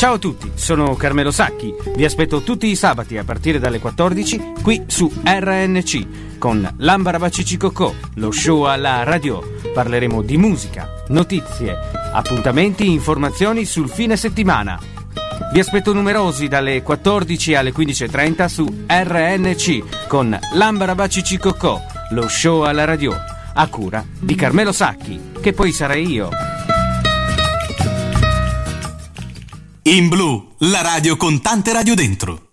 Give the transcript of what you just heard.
Ciao a tutti, sono Carmelo Sacchi. Vi aspetto tutti i sabati a partire dalle 14 qui su RNC con l'Ambarabacici-Cocò, lo show alla radio. Parleremo di musica, notizie, appuntamenti, informazioni sul fine settimana. Vi aspetto numerosi dalle 14 alle 15.30 su RNC con l'Ambarabacici-Cocò, lo show alla radio, a cura di Carmelo Sacchi, che poi sarei io. In Blu, la radio con tante radio dentro.